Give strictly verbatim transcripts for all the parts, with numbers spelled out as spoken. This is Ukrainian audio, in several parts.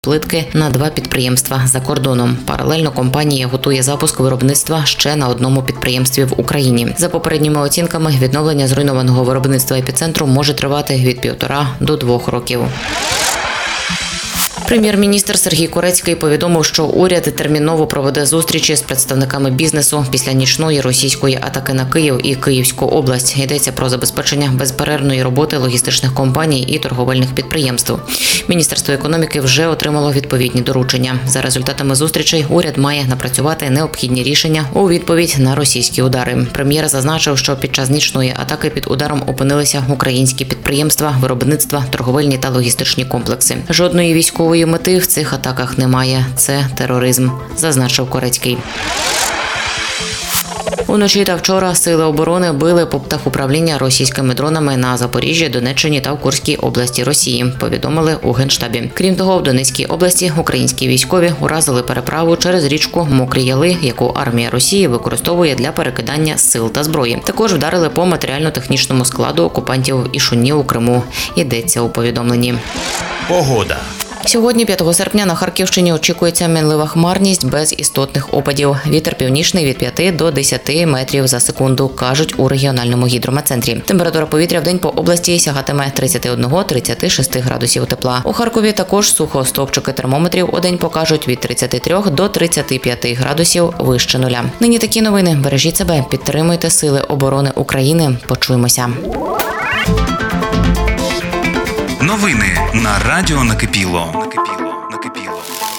плитки на два підприємства за кордоном. Паралельно компанія готує запуск виробництва ще на одному підприємстві в Україні. За попередніми оцінками, відновлення зруйнованого виробництва епіцентру може тривати від півтора до двох років. Прем'єр-міністр Сергій Корецький повідомив, що уряд терміново проведе зустрічі з представниками бізнесу після нічної російської атаки на Київ і Київську область. Йдеться про забезпечення безперервної роботи логістичних компаній і торговельних підприємств. Міністерство економіки вже отримало відповідні доручення. За результатами зустрічей уряд має напрацювати необхідні рішення у відповідь на російські удари. Прем'єр зазначив, що під час нічної атаки під ударом опинилися українські підприємства, виробництва, торговельні та логістичні комплекси. Жодної військової мети в цих атаках немає. Це тероризм, зазначив Корецький. Уночі та вчора сили оборони били по птахуправління російськими дронами на Запоріжжі, Донеччині та в Курській області Росії, повідомили у Генштабі. Крім того, в Донецькій області українські військові уразили переправу через річку Мокрі Яли, яку армія Росії використовує для перекидання сил та зброї. Також вдарили по матеріально-технічному складу окупантів в Ішуні у Криму. Йдеться у повідомленні. Погода. Сьогодні, п'ятого серпня, на Харківщині очікується мінлива хмарність без істотних опадів. Вітер північний від п'яти до десяти метрів за секунду, кажуть у регіональному гідрометцентрі. Температура повітря в день по області сягатиме тридцять один - тридцять шість градусів тепла. У Харкові також сухо, стовпчики термометрів у день покажуть від тридцяти трьох до тридцяти п'яти градусів вище нуля. Нині такі новини. Бережіть себе, підтримуйте Сили оборони України. Почуємося. Новини на радіо Накипіло. Накипіло. Накипіло.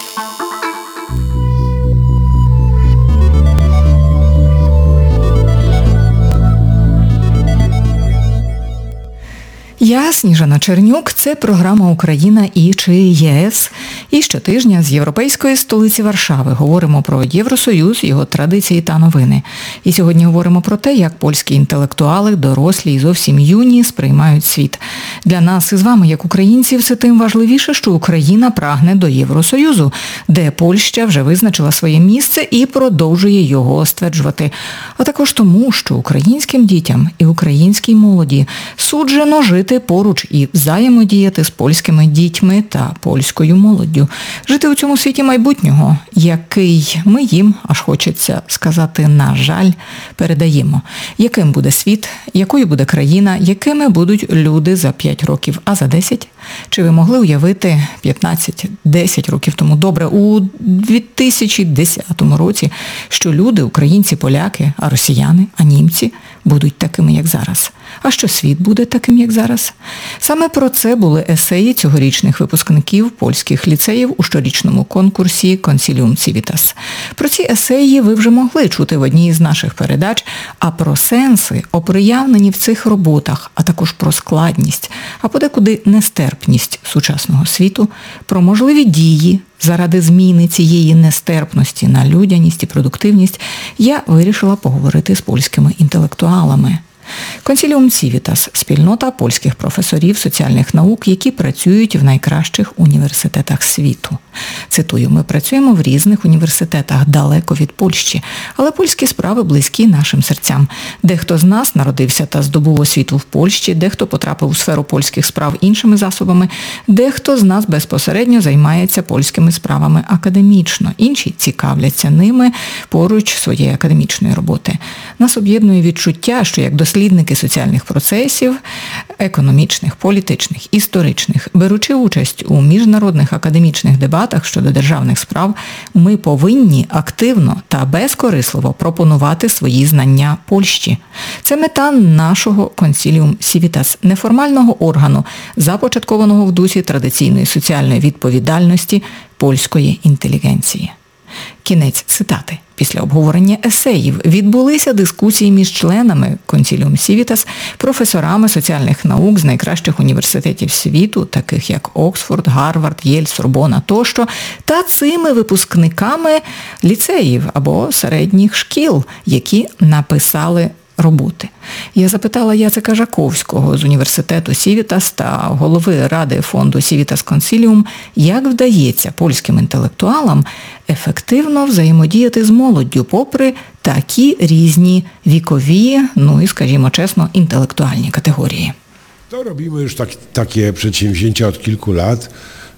Я, Сніжана Чернюк, це програма «Україна і чи ЄС». І щотижня з європейської столиці Варшави говоримо про Євросоюз, його традиції та новини. І сьогодні говоримо про те, як польські інтелектуали, дорослі і зовсім юні сприймають світ. Для нас із вами, як українців, все тим важливіше, що Україна прагне до Євросоюзу, де Польща вже визначила своє місце і продовжує його стверджувати. А також тому, що українським дітям і українській молоді суджено жити поруч і взаємодіяти з польськими дітьми та польською молоддю. Жити у цьому світі майбутнього, який ми їм, аж хочеться сказати, на жаль, передаємо. Яким буде світ, якою буде країна, якими будуть люди за п'ять років, а за десять? Чи ви могли уявити п'ятнадцять-десять років тому, добре, у дві тисячі десятому році, що люди, українці, поляки, а росіяни, а німці будуть такими, як зараз? А що світ буде таким, як зараз? Саме про це були есеї цьогорічних випускників польських ліцеїв у щорічному конкурсі «Консіліум Цівітас». Про ці есеї ви вже могли чути в одній із наших передач, а про сенси, оприявлені в цих роботах, а також про складність, а подекуди нестерпність сучасного світу, про можливі дії заради зміни цієї нестерпності на людяність і продуктивність, я вирішила поговорити з польськими інтелектуалами. Консіліум Цівітас – спільнота польських професорів соціальних наук, які працюють в найкращих університетах світу. Цитую, ми працюємо в різних університетах далеко від Польщі, але польські справи близькі нашим серцям. Дехто з нас народився та здобув освіту в Польщі, дехто потрапив у сферу польських справ іншими засобами, дехто з нас безпосередньо займається польськими справами академічно, інші цікавляться ними поруч своєї академічної роботи. Нас об'єднує відчуття, що як дослідники соціальних процесів, економічних, політичних, історичних, беручи участь у міжнародних академічних дебатах щодо державних справ, ми повинні активно та безкорисливо пропонувати свої знання Польщі. Це мета нашого «Консіліум Цівітас» – неформального органу, започаткованого в дусі традиційної соціальної відповідальності польської інтелігенції. Кінець цитати. Після обговорення есеїв відбулися дискусії між членами «Консіліум Цівітас», професорами соціальних наук з найкращих університетів світу, таких як Оксфорд, Гарвард, Єль, Сорбона тощо, та цими випускниками ліцеїв або середніх шкіл, які написали роботи. Я запитала Яцека Жаковського з університету Цівітас та голови Ради фонду Цівітас Консіліум, як вдається польським інтелектуалам ефективно взаємодіяти з молоддю, попри такі різні вікові, ну і, скажімо чесно, інтелектуальні категорії. To robimy już tak, takie przedsięwzięcia od kilku lat.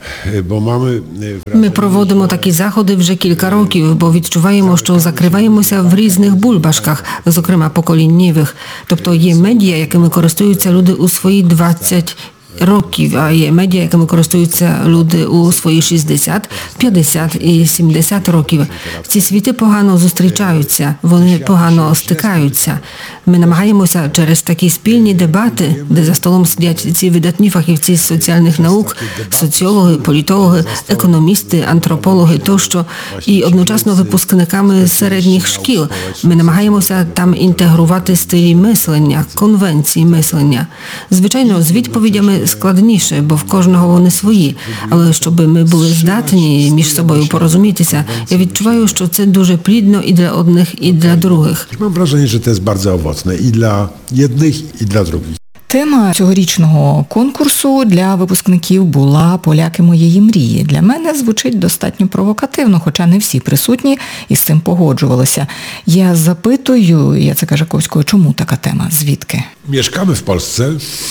Bo mamy Ми проводимо такі заходи вже кілька років, бо відчуваємо, що закриваємося в різних бульбашках, зокрема поколіннєвих. Тобто є медіа, якими користуються люди у свої двадцять років, а є медіа, якими користуються люди у свої шістдесят, п'ятдесят і сімдесят років. Ці світи погано зустрічаються, вони погано стикаються. Ми намагаємося через такі спільні дебати, де за столом сидять ці видатні фахівці з соціальних наук, соціологи, політологи, економісти, антропологи тощо, і одночасно випускниками середніх шкіл. Ми намагаємося там інтегрувати стилі мислення, конвенції мислення. Звичайно, з відповідями складніше, бо в кожного вони свої. Але щоб ми були здатні між собою порозумітися, я відчуваю, що це дуже плідно і для одних, і для других. Mam wrażenie, że to jest bardzo owocne i dla jednych, i dla drugich. Тема цьогорічного конкурсу для випускників була «Поляки моєї мрії». Для мене звучить достатньо провокативно, хоча не всі присутні із цим погоджувалися. Я запитую Яцека Жаковського, чому така тема, звідки? Mieszkamy w Polsce,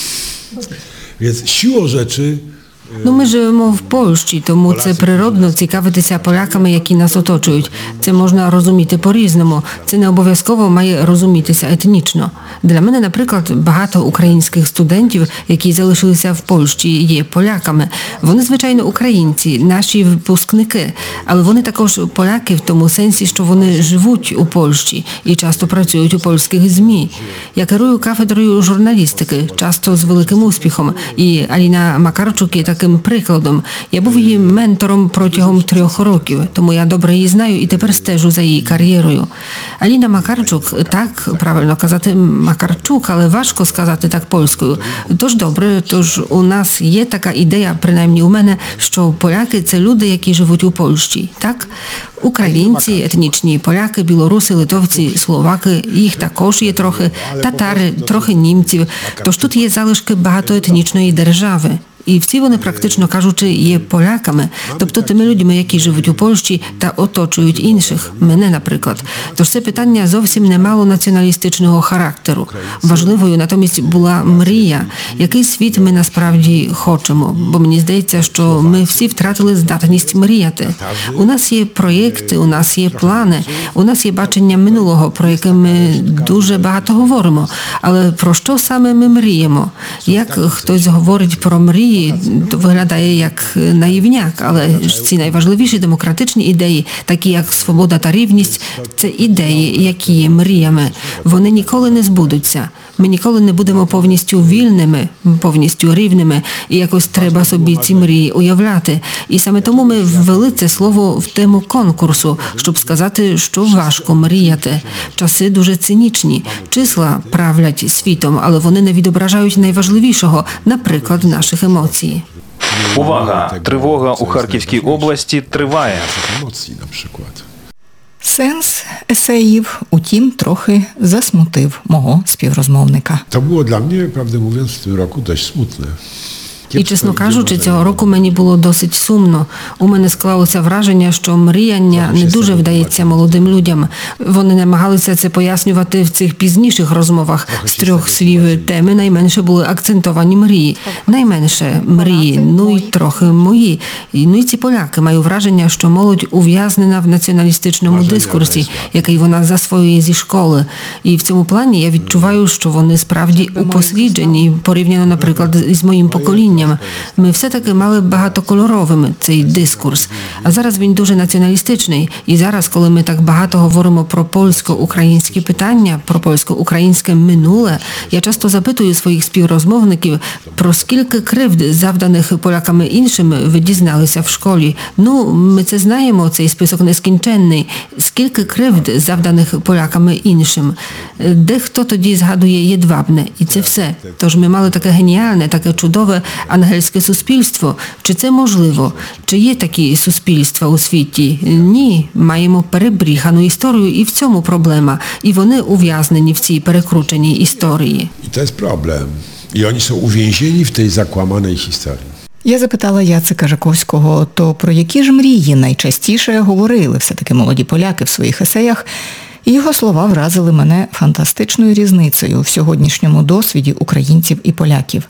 więc siłą rzeczy Ну, ми живемо в Польщі, тому це природно цікавитися поляками, які нас оточують. Це можна розуміти по-різному. Це не обов'язково має розумітися етнічно. Для мене, наприклад, багато українських студентів, які залишилися в Польщі, є поляками. Вони, звичайно, українці, наші випускники, але вони також поляки в тому сенсі, що вони живуть у Польщі і часто працюють у польських ЗМІ. Я керую кафедрою журналістики, часто з великим успіхом, і Аліна Макарчук є таким прикладом. Я був її ментором протягом трьох років, тому я добре її знаю і тепер стежу за її кар'єрою. Аліна Макарчук, так, правильно казати Макарчук, але важко сказати так польською. Тож добре, тож у нас є така ідея, принаймні у мене, що поляки – це люди, які живуть у Польщі, так? Українці, етнічні поляки, білоруси, литовці, словаки, їх також є трохи, татари, трохи німців. Тож тут є залишки багатоетнічної держави. І всі вони, практично кажучи, є поляками, тобто тими людьми, які живуть у Польщі та оточують інших, мене, наприклад. Тож це питання зовсім не мало націоналістичного характеру. Важливою натомість була мрія, який світ ми насправді хочемо, бо мені здається, що ми всі втратили здатність мріяти. У нас є проєкти, у нас є плани, у нас є бачення минулого, про яке ми дуже багато говоримо, але про що саме ми мріємо? Як хтось говорить про мрії, то виглядає як наївняк, але ж ці найважливіші демократичні ідеї, такі як свобода та рівність, це ідеї, які є мріями. Вони ніколи не збудуться. Ми ніколи не будемо повністю вільними, повністю рівними, і якось треба собі ці мрії уявляти. І саме тому ми ввели це слово в тему конкурсу, щоб сказати, що важко мріяти. Часи дуже цинічні. Числа правлять світом, але вони не відображають найважливішого, наприклад, наших емоцій. Увага! Тривога у Харківській області триває. emocji na przykład. Сенс есеїв, утім, трохи засмутив мого співрозмовника. To było dla mnie, prawdę mówiąc, w tym roku dość smutne. І, чесно кажучи, цього року мені було досить сумно. У мене склалося враження, що мріяння не дуже вдається молодим людям. Вони намагалися це пояснювати в цих пізніших розмовах. З трьох слів теми найменше були акцентовані мрії. Найменше мрії, ну і трохи мої. Ну і ці поляки. Маю враження, що молодь ув'язнена в націоналістичному дискурсі, який вона засвоює зі школи. І в цьому плані я відчуваю, що вони справді упосліджені, порівняно, наприклад, із моїм поколінням. Ми все-таки мали багатокольоровим цей дискурс. А зараз він дуже націоналістичний. І зараз, коли ми так багато говоримо про польсько-українські питання, про польсько-українське минуле, я часто запитую своїх співрозмовників, про скільки кривд, завданих поляками іншим, ви дізналися в школі. Ну, ми це знаємо, цей список нескінченний. Скільки кривд, завданих поляками іншим. Дехто тоді згадує Єдвабне, і це все. Тож ми мали таке геніальне, таке чудове ангельське суспільство. Чи це можливо? Чи є такі суспільства у світі? Ні. Маємо перебріхану історію, і в цьому проблема. І вони ув'язнені в цій перекрученій історії. I to jest problem. I oni są uwięzieni w tej zakłamanej historii. Я запитала Яцека Жаковського, то про які ж мрії найчастіше говорили все-таки молоді поляки в своїх есеях, і його слова вразили мене фантастичною різницею в сьогоднішньому досвіді українців і поляків.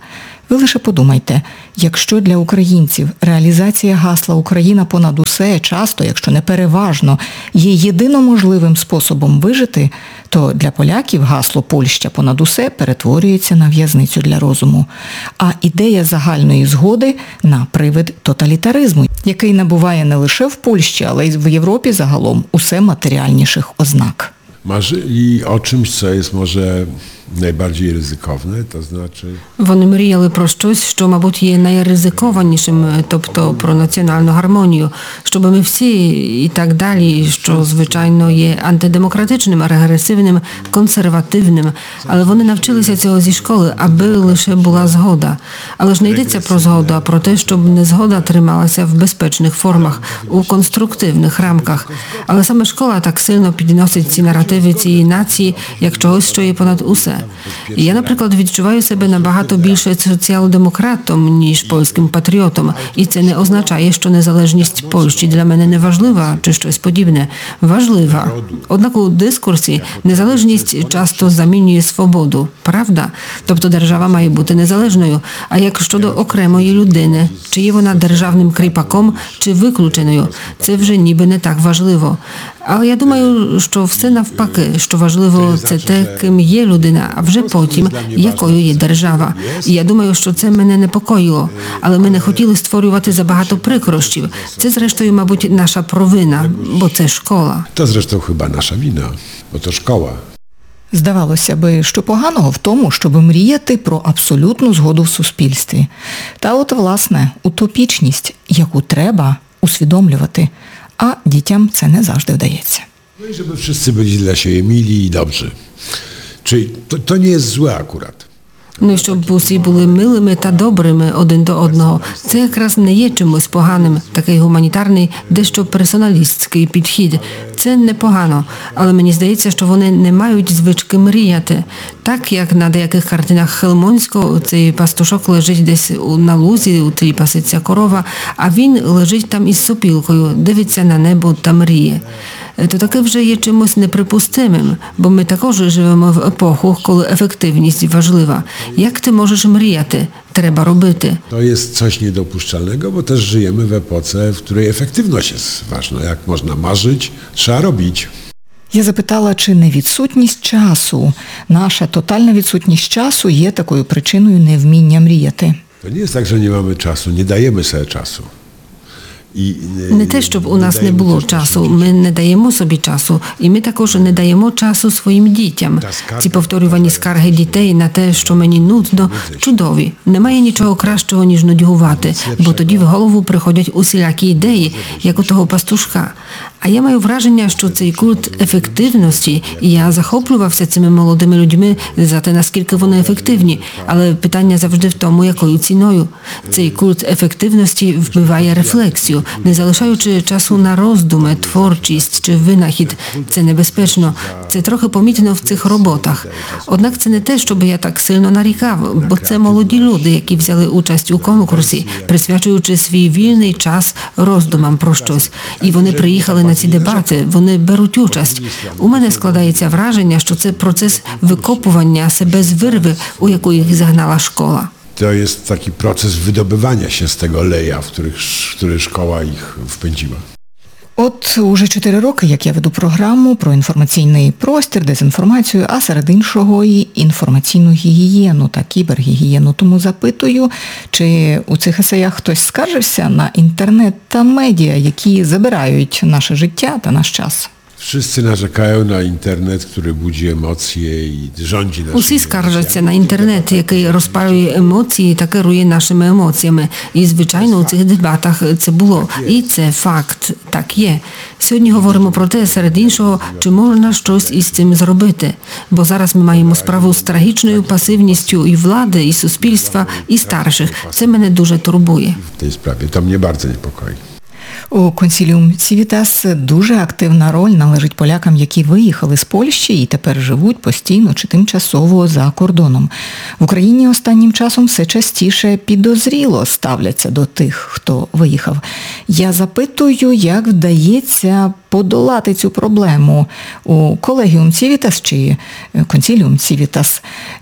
Ви лише подумайте, якщо для українців реалізація гасла «Україна понад усе» часто, якщо не переважно, є єдино можливим способом вижити, то для поляків гасло «Польща понад усе» перетворюється на в'язницю для розуму. А ідея загальної згоди на привид тоталітаризму, який набуває не лише в Польщі, але й в Європі загалом усе матеріальніших ознак. Marzyli o czymś, co jest może najbardziej ryzykowne, to znaczy... Вони мріяли про щось, що, мабуть, є найризикованішим, тобто про національну гармонію, щоб ми всі і так далі, що, звичайно, є антидемократичним, регресивним, консервативним, але вони навчилися цього зі школи, аби лише була згода. Але ж не йдеться про згоду, а про те, щоб незгода трималася в безпечних формах, у конструктивних рамках. Але саме школа так сильно підносить ці наративи цієї нації, як чогось, що є понад усе. І я, наприклад, відчуваю себе набагато більше соціал-демократом, ніж польським патріотом. І це не означає, що незалежність Польщі для мене не важлива, чи щось подібне. Важлива. Однак у дискурсі незалежність часто замінює свободу. Правда? Тобто держава має бути незалежною. А як щодо окремої людини? Чи є вона державним кріпаком, чи виключеною? Це вже ніби не так важливо. Але я думаю, що все навпаки, що важливо це те, ким є людина, а вже потім, якою є держава. І я думаю, що це мене непокоїло. Але ми не хотіли створювати забагато прикрощів. Це, зрештою, мабуть, наша провина, бо це школа. To zresztą chyba nasza wina, bo to szkoła. Здавалося би, що поганого в тому, щоб мріяти про абсолютну згоду в суспільстві. Та от, власне, утопічність, яку треба усвідомлювати, а дітям це не завжди вдається. No i żeby wszyscy byli dla siebie mili i dobrzy. Czyli to, to nie jest złe akurat. Ну і щоб усі були милими та добрими один до одного. Це якраз не є чимось поганим. Такий гуманітарний, дещо персоналістський підхід. Це непогано. Але мені здається, що вони не мають звички мріяти. Так, як на деяких картинах Хелмонського, цей пастушок лежить десь на лузі, у тлі паситься корова, а він лежить там із сопілкою, дивиться на небо та мріє. То таке вже є чимось неприпустимим, бо ми також живемо в епоху, коли ефективність важлива. Як ти можеш мріяти? Треба робити. To jest coś niedopuszczalnego, bo też żyjemy w epoce, w której efektywność jest ważna. Jak można marzyć, trzeba robić. Я запитала, чи не відсутність часу, наша тотальна відсутність часу є такою причиною невміння мріяти. To nie jest tak, że nie mamy czasu, nie dajemy sobie czasu. І Не те, щоб у нас не було часу, ми не даємо собі часу, і ми також не даємо часу своїм дітям. Ці повторювані скарги дітей на те, що мені нудно, чудові. Немає нічого кращого, ніж нудьгувати, бо тоді в голову приходять усілякі ідеї, як у того пастушка. А я маю враження, що цей культ ефективності, і я захоплювався цими молодими людьми за те, наскільки вони ефективні, але питання завжди в тому, якою ціною. Цей культ ефективності вбиває рефлексію, не залишаючи часу на роздуми, творчість чи винахід. Це небезпечно. Це трохи помітно в цих роботах. Однак це не те, щоб я так сильно нарікав, бо це молоді люди, які взяли участь у конкурсі, присвячуючи свій вільний час роздумам про щось. І вони приїхали на ці дебати, вони беруть участь. У мене складається враження, що це процес викопування себе з вирви, у яку їх загнала школа. To jest taki proces wydobywania się z tego leja, w, których, w który szkoła ich wpędziła. От уже чотири роки, як я веду програму про інформаційний простір, дезінформацію, а серед іншого і інформаційну гігієну та кібергігієну. Тому запитую, чи у цих есеях хтось скаржився на інтернет та медіа, які забирають наше життя та наш час? Wszyscy narzekają na internet, który budzi emocje i rządzi naszymi Усі скаржаться на інтернет, який розпалює емоції та керує нашими емоціями. І, звичайно, у цих дебатах це було. І це факт. Так є. Сьогодні говоримо про те, серед іншого, чи можна щось із цим зробити. Бо зараз ми маємо справу з трагічною пасивністю і влади, і суспільства, і старших. Це мене дуже турбує. w tej sprawie. To mnie bardzo niepokoi. У Консіліум Цівітас дуже активна роль належить полякам, які виїхали з Польщі і тепер живуть постійно чи тимчасово за кордоном. В Україні останнім часом все частіше підозріло ставляться до тих, хто виїхав. Я запитую, як вдається подолати цю проблему у Колегіум Цівітас чи Консіліум Цівітас.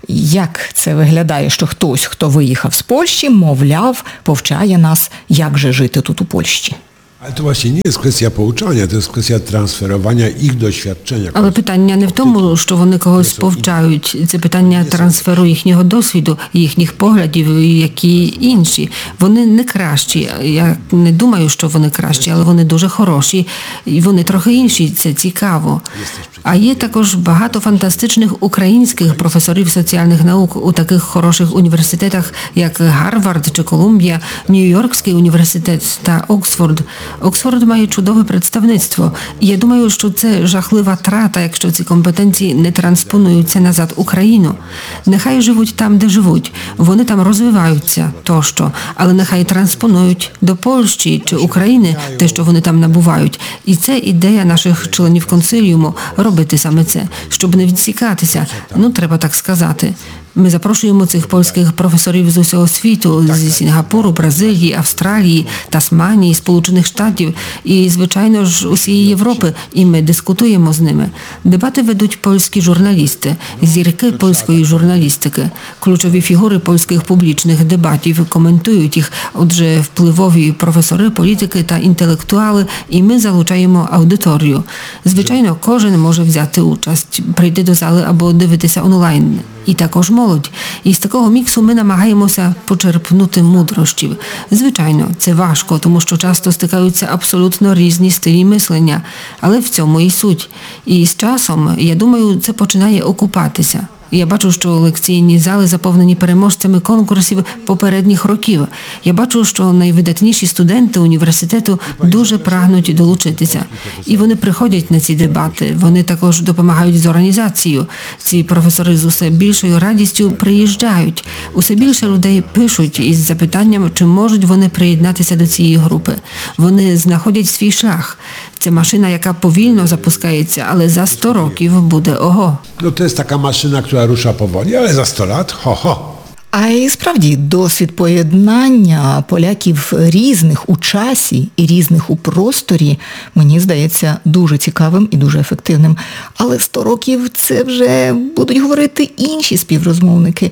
Як це виглядає, що хтось, хто виїхав з Польщі, мовляв, повчає нас, як же жити тут у Польщі? Ale to właśnie nie jest kwestia pouczania, to jest kwestia transferowania ich doświadczenia. Але питання не в тому, що вони когось повчають. Це питання трансферу їхнього досвіду, їхніх поглядів, які інші. Вони не кращі. Я не думаю, що вони кращі, але вони дуже хороші. І вони трохи інші. Це цікаво. А є також багато фантастичних українських професорів соціальних наук у таких хороших університетах, як Гарвард чи Колумбія, Нью-Йоркський університет та Оксфорд. Оксфорд має чудове представництво. І я думаю, що це жахлива трата, якщо ці компетенції не транспонуються назад в Україну. Нехай живуть там, де живуть. Вони там розвиваються, тощо. Але нехай транспонують до Польщі чи України те, що вони там набувають. І це ідея наших членів консиліуму – робити саме це, щоб не відсікатися. Ну, треба так сказати. Ми запрошуємо цих польських професорів з усього світу, зі Сінгапуру, Бразилії, Австралії, Тасманії, Сполучених Штатів і, звичайно ж, усієї Європи, і ми дискутуємо з ними. Дебати ведуть польські журналісти, зірки польської журналістики. Ключові фігури польських публічних дебатів коментують їх, отже, впливові професори, політики та інтелектуали, і ми залучаємо аудиторію. Звичайно, кожен може взяти участь, прийти до зали або дивитися онлайн. І також молодь. І з такого міксу ми намагаємося почерпнути мудрощів. Звичайно, це важко, тому що часто стикаються абсолютно різні стилі мислення. Але в цьому і суть. І з часом, я думаю, це починає окупатися. Я бачу, що лекційні зали заповнені переможцями конкурсів попередніх років. Я бачу, що найвидатніші студенти університету дуже прагнуть долучитися. І вони приходять на ці дебати. Вони також допомагають з організацією. Ці професори з усе більшою радістю приїжджають. Усе більше людей пишуть із запитанням, чи можуть вони приєднатися до цієї групи. Вони знаходять свій шлях. Це машина, яка повільно запускається, але за сто років буде ого. No to jest taka maszyna, która rusza powoli, ale za sto lat, ho, ho. А і справді досвід поєднання поляків різних у часі і різних у просторі, мені здається, дуже цікавим і дуже ефективним. Але сто років це вже будуть говорити інші співрозмовники.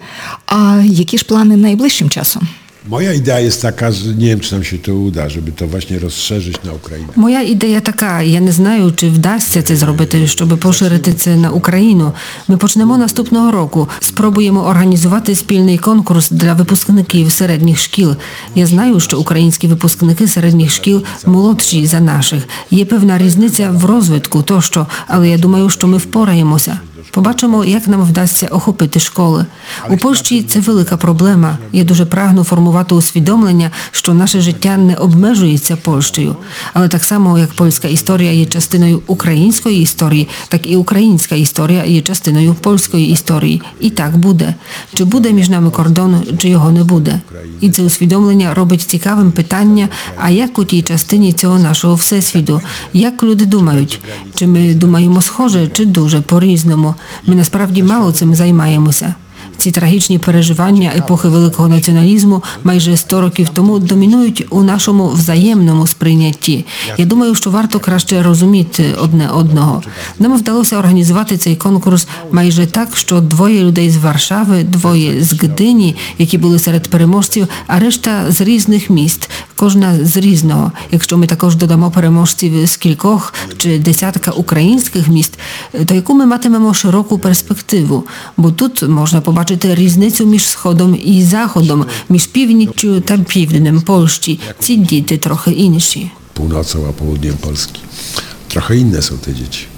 А які ж плани найближчим часом? Moja idea jest taka, że nie wiem, czy nam się to uda, żeby to właśnie rozszerzyć na Ukrainę. Моя ідея така, я не знаю, чи вдасться це зробити, щоб поширити це на Україну. Ми почнемо наступного року. Спробуємо організувати спільний конкурс для випускників середніх шкіл. Я знаю, що українські випускники середніх шкіл молодші за наших. Є певна різниця в розвитку тощо, але я думаю, що ми впораємося. Побачимо, як нам вдасться охопити школи. У Польщі це велика проблема. Я дуже прагну формувати усвідомлення, що наше життя не обмежується Польщею. Але так само, як польська історія є частиною української історії, так і українська історія є частиною польської історії. І так буде. Чи буде між нами кордон, чи його не буде. І це усвідомлення робить цікавим питання, а як у тій частині цього нашого всесвіту? Як люди думають? Чи ми думаємо схоже, чи дуже по-різному? Ми насправді мало цим займаємося. Ці трагічні переживання епохи великого націоналізму майже сто років тому домінують у нашому взаємному сприйнятті. Я думаю, що варто краще розуміти одне одного. Нам вдалося організувати цей конкурс майже так, що двоє людей з Варшави, двоє з Гдині, які були серед переможців, а решта з різних міст, кожна з різного. Якщо ми також додамо переможців з кількох чи десятка українських міст, то яку ми матимемо широку перспективу, бо тут можна побачити різницю між Сходом і Заходом, між північчю та півднем Польщі. Ці діти трохи інші. Północą a południem Polski. Trochę inne są te dzieci.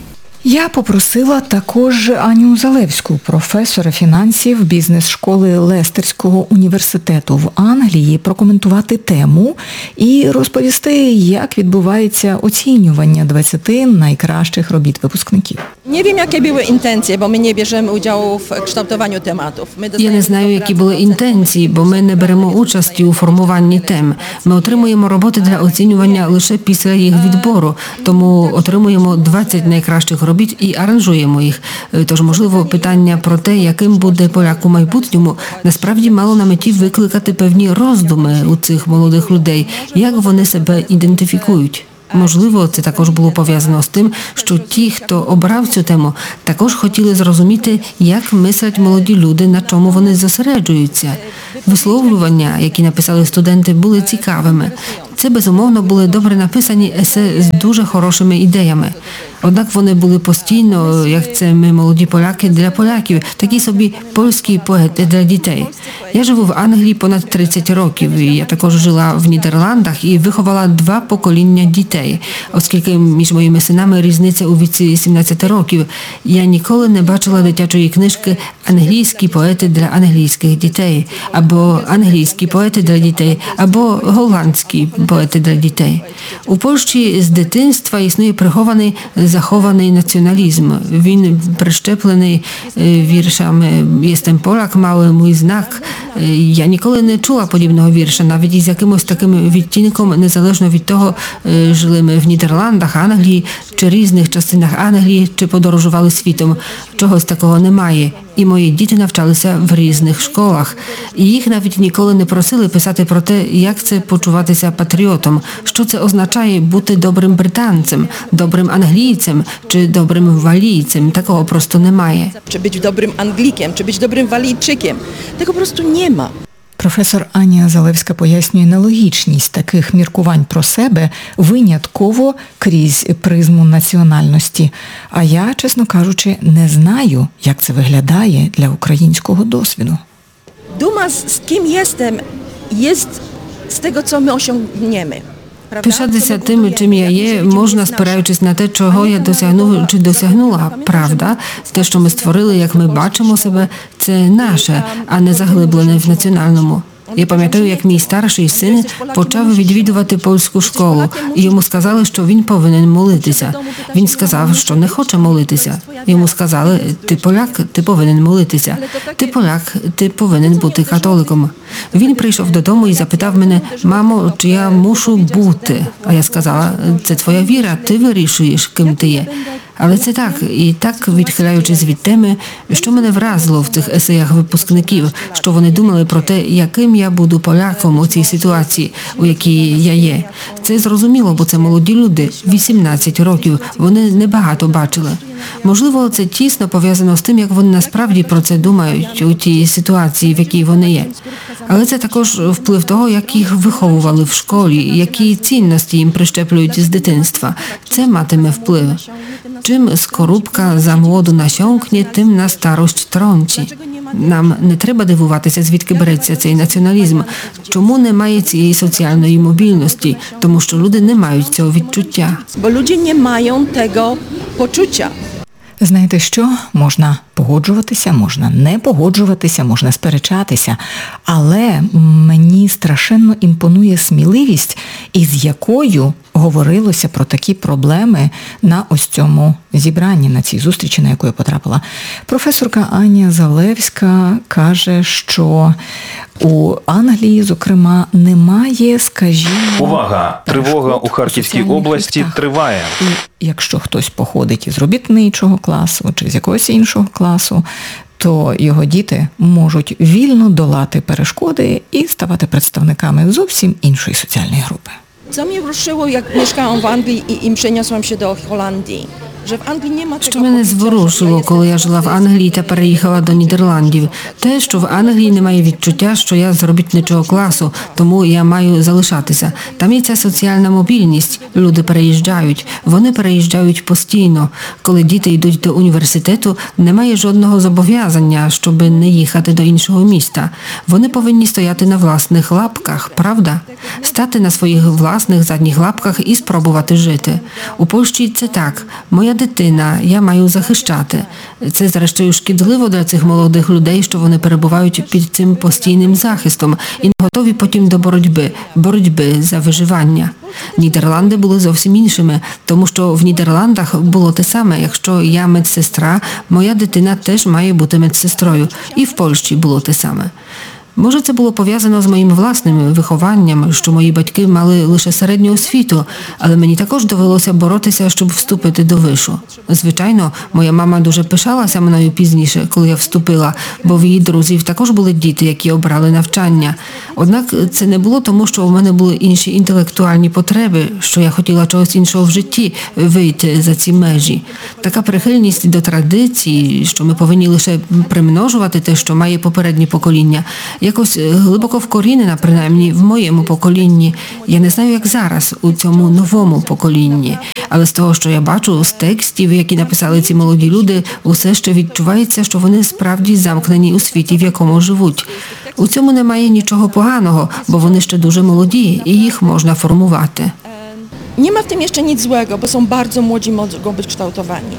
Я попросила також Аню Залевську, професора фінансів бізнес-школи Лестерського університету в Англії, прокоментувати тему і розповісти, як відбувається оцінювання двадцяти найкращих робіт випускників. Nie wiem, jakie były intencje, bo my nie bierzemy udziału w kształtowaniu tematów. My Я не знаю, які були інтенції, бо ми не беремо участі у формуванні тем. Ми отримуємо роботи для оцінювання лише після їх відбору, тому отримуємо двадцять найкращих робіт і аранжуємо їх. Тож, можливо, питання про те, яким буде поляк у майбутньому, насправді мало на меті викликати певні роздуми у цих молодих людей, як вони себе ідентифікують. Можливо, це також було пов'язано з тим, що ті, хто обрав цю тему, також хотіли зрозуміти, як мислять молоді люди, на чому вони зосереджуються. Висловлювання, які написали студенти, були цікавими. Це, безумовно, були добре написані есе з дуже хорошими ідеями. Однак вони були постійно, як це ми, молоді поляки, для поляків, такі собі польські поети для дітей. Я живу в Англії понад тридцять років, і я також жила в Нідерландах і виховала два покоління дітей. Оскільки між моїми синами різниця у віці сімнадцять років, я ніколи не бачила дитячої книжки «Англійські поети для англійських дітей», або «Англійські поети для дітей», або «Голландські поети для дітей». У Польщі з дитинства існує прихований захований націоналізм. Він прищеплений віршами «Єстем Полак, маły mój знак». Я ніколи не чула подібного вірша, навіть із якимось таким відтінком, незалежно від того, жили ми в Нідерландах, Англії, чи різних частинах Англії, чи подорожували світом. Чогось такого немає. І мої діти навчалися в різних школах. І їх навіть ніколи не просили писати про те, як це почуватися патріотом, що це означає бути добрим британцем, добрим англійцем чи добрим валійцем. Такого просто немає. Czy być dobrym Anglikiem, czy być dobrym Walijczykiem. Tego po prostu nie ma. Професор Аня Залевська пояснює нелогічність таких міркувань про себе винятково крізь призму національності. А я, чесно кажучи, не знаю, як це виглядає для українського досвіду. Duma z, z kim jestem jest z tego, co my osiągniemy. Пишатися тим, чим я є, можна, спираючись на те, чого я досягнув чи досягнула. Правда, те, що ми створили, як ми бачимо себе, це наше, а не заглиблене в національному. Я пам'ятаю, як мій старший син почав відвідувати польську школу, і йому сказали, що він повинен молитися. Він сказав, що не хоче молитися. Йому сказали: ти поляк, ти повинен молитися. Ти поляк, ти повинен бути католиком. Він прийшов додому і запитав мене: мамо, чи я мушу бути? А я сказала: це твоя віра, ти вирішуєш, ким ти є. Але це так, і так, відхиляючись від теми, що мене вразило в цих есеях випускників, що вони думали про те, яким я буду поляком у цій ситуації, у якій я є. Це зрозуміло, бо це молоді люди, вісімнадцять років, вони небагато бачили. Можливо, це тісно пов'язано з тим, як вони насправді про це думають у тій ситуації, в якій вони є. Але це також вплив того, як їх виховували в школі, які цінності їм прищеплюють з дитинства. Це матиме вплив. Чим скорупка за мłodu насьонкне, тим на старость трончі. Нам не треба дивуватися, звідки береться цей націоналізм. Чому немає цієї соціальної мобільності? Тому що люди не мають цього відчуття. Bo ludzie nie mają tego poczucia. Знаєте що? Можна погоджуватися, можна не погоджуватися, можна сперечатися, але мені страшенно імпонує сміливість, із якою говорилося про такі проблеми на ось цьому зібранні, на цій зустрічі, на яку я потрапила. Професорка Аня Залевська каже, що у Англії, зокрема, немає, скажімо... Увага! Тривога у Харківській області триває. І якщо хтось походить із робітничого класу чи з якогось іншого класу, то його діти можуть вільно долати перешкоди і ставати представниками зовсім іншої соціальної групи. Co mnie ruszyło, jak mieszkałam w Anglii i, i przeniosłam się do Holandii, że w Anglii nie ma tego Що мене poczucia, зворушило, że коли я jestem жила в Англії та переїхала до Нідерландів. Те, що в Англії немає відчуття, що я з робітничого класу, тому я маю залишатися. Там є ця соціальна мобільність. Люди переїжджають. Вони переїжджають постійно. Коли діти йдуть до університету, немає жодного зобов'язання, щоб не їхати до іншого міста. Вони повинні стояти на власних лапках, правда? Стати на своїх власних задніх лапках і спробувати жити. У Польщі це так. Моя моя дитина, я маю захищати. Це, зрештою, шкідливо для цих молодих людей, що вони перебувають під цим постійним захистом і не готові потім до боротьби, боротьби за виживання. Нідерланди були зовсім іншими, тому що в Нідерландах було те саме. Якщо я медсестра, моя дитина теж має бути медсестрою. І в Польщі було те саме. Може, це було пов'язано з моїм власним вихованням, що мої батьки мали лише середню освіту, але мені також довелося боротися, щоб вступити до вишу. Звичайно, моя мама дуже пишалася мною пізніше, коли я вступила, бо в її друзів також були діти, які обрали навчання. Однак це не було тому, що у мене були інші інтелектуальні потреби, що я хотіла чогось іншого в житті, вийти за ці межі. Така прихильність до традиції, що ми повинні лише примножувати те, що має попереднє покоління, якось глибоко вкорінена, принаймні в моєму поколінні. Я не знаю, як зараз, у цьому новому поколінні. Але з того, що я бачу, з текстів, які написали ці молоді люди, усе ще відчувається, що вони справді замкнені у світі, в якому живуть. У цьому немає нічого поганого, бо вони ще дуже молоді, і їх можна формувати. Nie ma w tym jeszcze nic złego, bo są bardzo młodzi, mogą być kształtowani.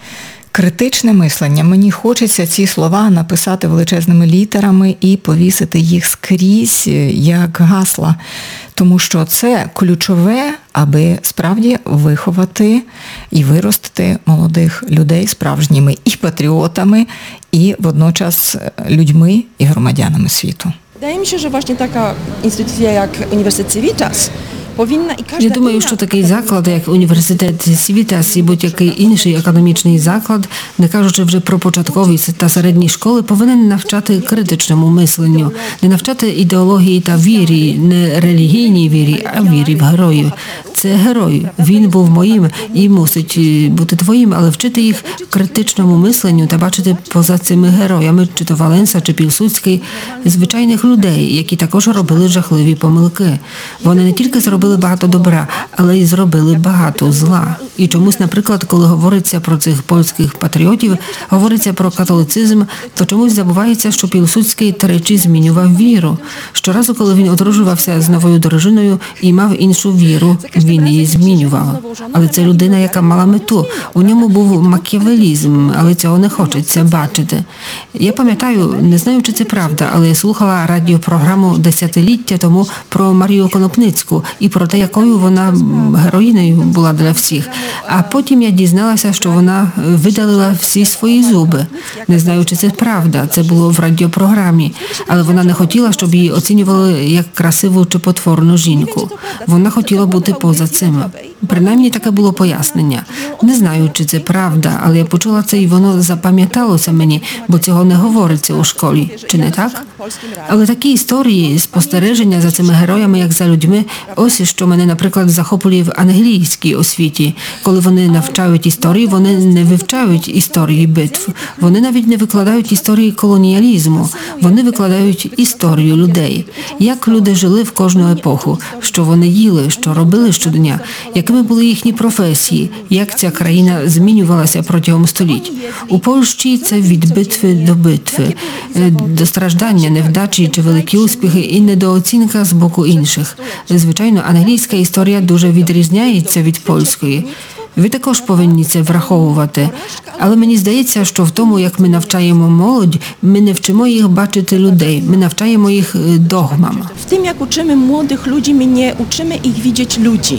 Критичне мислення. Мені хочеться ці слова написати величезними літерами і повісити їх скрізь, як гасла. Тому що це ключове, аби справді виховати і виростити молодих людей справжніми і патріотами, і водночас людьми і громадянами світу. Wydaje mi się, że właśnie taka instytucja jak Uniwersytet Civitas powinna i każda Я думаю, що такий заклад, як університет Civitas і будь-який інший академічний заклад, не кажучи вже про початкові та середні школи, повинен навчати критичному мисленню, не навчати ідеології та вірі, не релігійній вірі, а вірі в героїв. Це герой, він був моїм і мусить бути твоїм, але вчити їх критичному мисленню та бачити поза цими героями, чи то Валенса, чи Пілсудський, звичайних людей, які також робили жахливі помилки. Вони не тільки зробили багато добра, але й зробили багато зла. І чомусь, наприклад, коли говориться про цих польських патріотів, говориться про католицизм, то чомусь забувається, що Пілсудський тричі змінював віру. Щоразу, коли він одружувався з новою дружиною і мав іншу віру, він її змінював. Але це людина, яка мала мету. У ньому був макіавелізм, але цього не хочеться бачити. Я пам'ятаю, не знаю, чи це правда, але я слухала радіопрограму десятиліття тому про Марію Конопницьку і про те, якою вона героїною була для всіх. А потім я дізналася, що вона видалила всі свої зуби. Не знаю, чи це правда, це було в радіопрограмі. Але вона не хотіла, щоб її оцінювали як красиву чи потворну жінку. Вона хотіла бути поза цим. Принаймні таке було пояснення. Не знаю, чи це правда, але я почула це і воно запам'яталося мені, бо цього не говориться у школі. Чи не так? Але такі історії, спостереження за цими героями, як за людьми, ось що мене, наприклад, захоплює в англійській освіті. Коли вони навчають історії, вони не вивчають історії битв. Вони навіть не викладають історії колоніалізму. Вони викладають історію людей. Як люди жили в кожну епоху, що вони їли, що робили щодня, якими були їхні професії, як ця країна змінювалася протягом століть. У Польщі це від битви до битви, до страждання, невдачі чи великі успіхи і недооцінка з боку інших. Звичайно, англійська історія дуже відрізняється від польської. Ви також повинні це враховувати. Але мені здається, що в тому, як ми навчаємо молодь, ми не вчимо їх бачити людей, ми навчаємо їх догмам. W tym, jak uczymy młodych ludzi, my nie uczymy ich widzieć ludzi.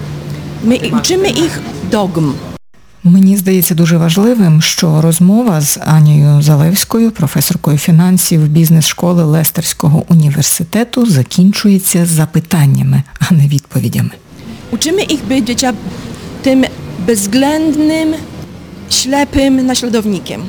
My uczymy ich dogm. Мені здається дуже важливим, що розмова з Анією Залевською, професоркою фінансів бізнес-школи Лестерського університету, закінчується запитаннями, а не відповідями. Uczymy ich być tym bezwzględnym, ślepym naśladownikiem.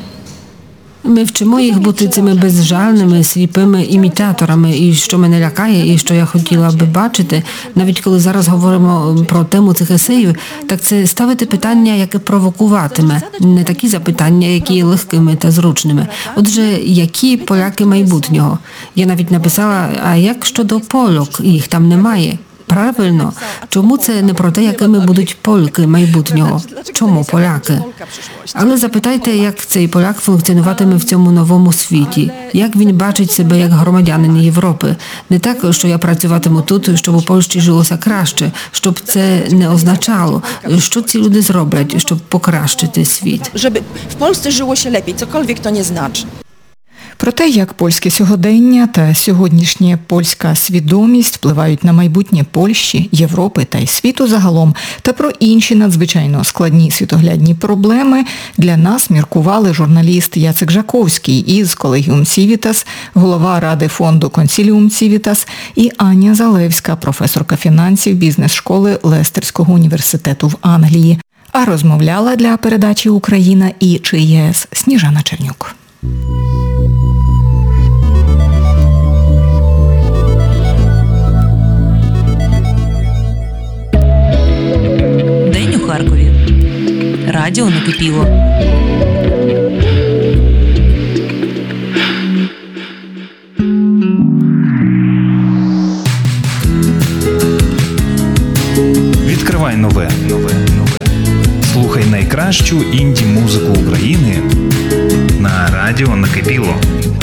Ми вчимо їх бути цими безжальними, сліпими імітаторами, і що мене лякає, і що я хотіла би бачити, навіть коли зараз говоримо про тему цих есеїв, так це ставити питання, яке провокуватиме, не такі запитання, які є легкими та зручними. Отже, які поляки майбутнього? Я навіть написала, а як щодо Польок? Їх там немає. Правильно. Чому це не про те, якими будуть Польки майбутнього? Чому поляки? Але запитайте, як цей поляк функціонуватиме в цьому новому світі. Як він бачить себе як громадянин Європи. Не так, що я працюватиму тут, щоб у Польщі жилося краще, щоб це не означало. Що ці люди зроблять, щоб покращити світ? Żeby w Polsce żyło się lepiej, cokolwiek to nie znaczy. Про те, як польське сьогодення та сьогоднішня польська свідомість впливають на майбутнє Польщі, Європи та й світу загалом, та про інші надзвичайно складні світоглядні проблеми для нас міркували журналіст Яцек Жаковський із Колегіум Civitas, голова Ради фонду Консіліум Civitas і Аня Залевська, професорка фінансів бізнес-школи Лестерського університету в Англії. А розмовляла для передачі «Україна» і «Чи ЄС» Сніжана Чернюк. День у Харкові. Радіо накипіло. Відкривай нове, нове, нове. Слухай найкращу інді-музику України на радіо накипіло.